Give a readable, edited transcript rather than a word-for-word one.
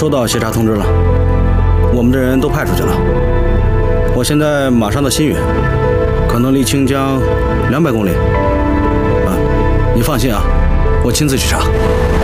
收到协查通知了，我们的人都派出去了。我现在马上到新宇，可能离清江200公里。你放心啊，我亲自去查。